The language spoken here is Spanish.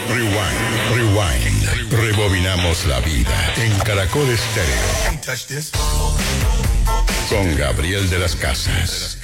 Rewind. Rebobinamos la vida en Caracol Estéreo. Con Gabriel de las Casas.